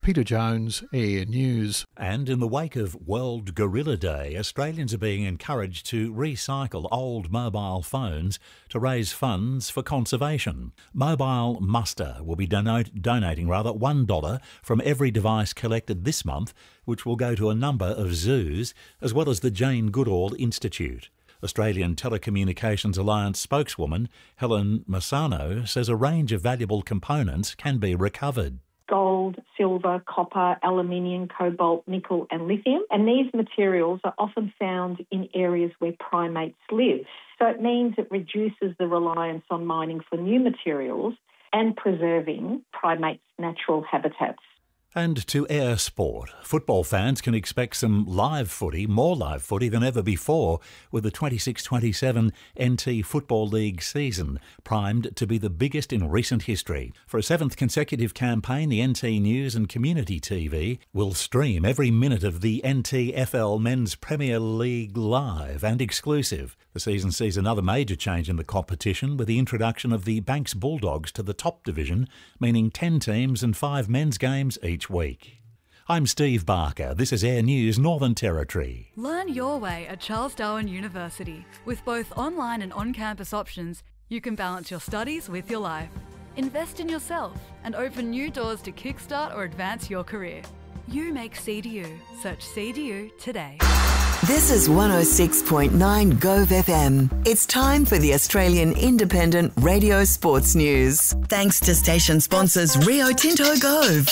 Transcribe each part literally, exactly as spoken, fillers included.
Peter Jones, Air News. And in the wake of World Gorilla Day, Australians are being encouraged to recycle old mobile phones to raise funds for conservation. Mobile Muster will be donate, donating rather one dollar from every device collected this month, which will go to a number of zoos, as well as the Jane Goodall Institute. Australian Telecommunications Alliance spokeswoman Helen Massano says a range of valuable components can be recovered. Gold, silver, copper, aluminium, cobalt, nickel and lithium. And these materials are often found in areas where primates live. So it means it reduces the reliance on mining for new materials and preserving primates' natural habitats. And to air sport. Football fans can expect some live footy, more live footy than ever before, with the twenty-six twenty-seven N T Football League season, primed to be the biggest in recent history. For a seventh consecutive campaign, the N T News and Community T V will stream every minute of the N T F L Men's Premier League live and exclusive. The season sees another major change in the competition with the introduction of the Banks Bulldogs to the top division, meaning ten teams and five men's games each week. I'm Steve Barker. This is Air News Northern Territory. Learn your way at Charles Darwin University. With both online and on-campus options, you can balance your studies with your life. Invest in yourself and open new doors to kickstart or advance your career. You make C D U. Search C D U today. This is one oh six point nine Gove F M. It's time for the Australian Independent Radio Sports News. Thanks to station sponsors Rio Tinto Gove.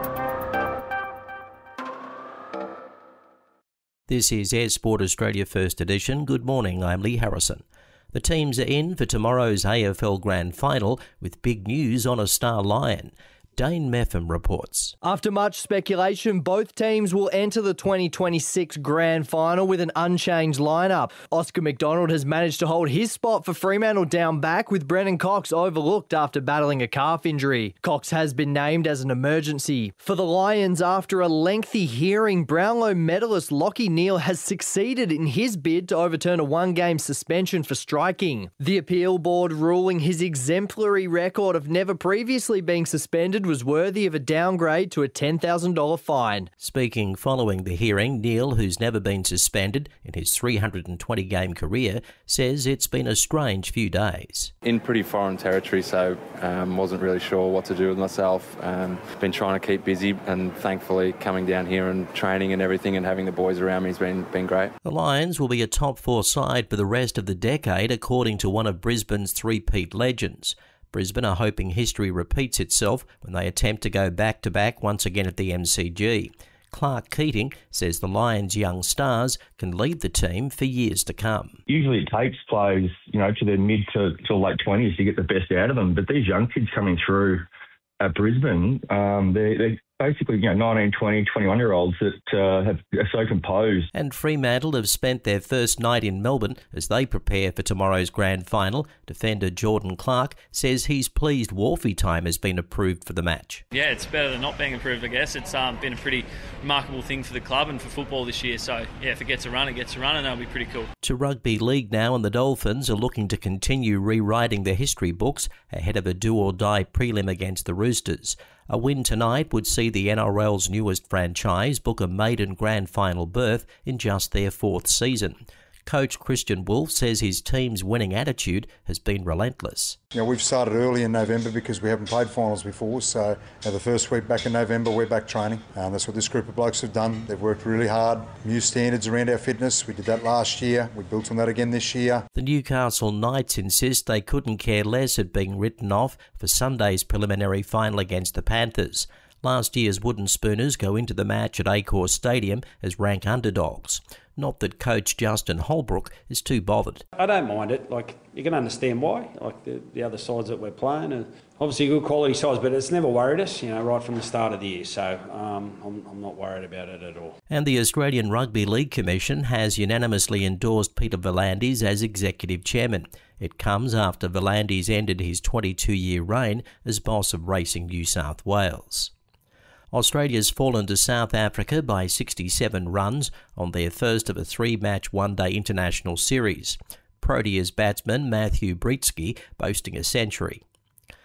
This is Air Sport Australia First Edition. Good morning, I'm Lee Harrison. The teams are in for tomorrow's A F L Grand Final with big news on a star lion. Dane Meffam reports. After much speculation, both teams will enter the twenty twenty-six Grand Final with an unchanged lineup. Oscar McDonald has managed to hold his spot for Fremantle down back, with Brennan Cox overlooked after battling a calf injury. Cox has been named as an emergency. For the Lions, after a lengthy hearing, Brownlow medalist Lachie Neale has succeeded in his bid to overturn a one-game suspension for striking. The appeal board ruling his exemplary record of never previously being suspended was worthy of a downgrade to a ten thousand dollars fine. Speaking following the hearing, Neale, who's never been suspended in his three hundred twenty game career, says it's been a strange few days. In pretty foreign territory, so um, wasn't really sure what to do with myself. Um, been trying to keep busy, and thankfully coming down here and training and everything and having the boys around me has been, been great. The Lions will be a top four side for the rest of the decade, according to one of Brisbane's three-peat legends. Brisbane are hoping history repeats itself when they attempt to go back-to-back once again at the M C G. Clark Keating says the Lions' young stars can lead the team for years to come. Usually it takes players, you know, to their mid to, to late twenties to get the best out of them, but these young kids coming through at Brisbane, um, they're, they're basically, you know, nineteen, twenty, twenty-one-year-olds that uh, have, are so composed. And Fremantle have spent their first night in Melbourne as they prepare for tomorrow's grand final. Defender Jordan Clark says he's pleased Wharfie time has been approved for the match. Yeah, it's better than not being approved, I guess. It's um, been a pretty remarkable thing for the club and for football this year. So, yeah, if it gets a run, it gets a run, and that'll be pretty cool. To rugby league now, and the Dolphins are looking to continue rewriting their history books ahead of a do-or-die prelim against the Roosters. A win tonight would see the N R L's newest franchise book a maiden grand final berth in just their fourth season. Coach Christian Wolf says his team's winning attitude has been relentless. You know, we've started early in November because we haven't played finals before, so you know, the first week back in November we're back training. Um, that's what this group of blokes have done. They've worked really hard, new standards around our fitness. We did that last year, we built on that again this year. The Newcastle Knights insist they couldn't care less at being written off for Sunday's preliminary final against the Panthers. Last year's Wooden Spooners go into the match at Accor Stadium as rank underdogs. Not that coach Justin Holbrook is too bothered. I don't mind it. Like, you can understand why. Like the, the other sides that we're playing are obviously good quality sides, but it's never worried us, you know, right from the start of the year. So um, I'm, I'm not worried about it at all. And the Australian Rugby League Commission has unanimously endorsed Peter V'landys as executive chairman. It comes after V'landys ended his twenty-two year reign as boss of Racing New South Wales. Australia's fallen to South Africa by sixty-seven runs on their first of a three-match one-day international series. Proteas batsman Matthew Britsky boasting a century.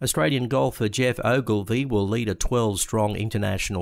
Australian golfer Geoff Ogilvy will lead a twelve-strong international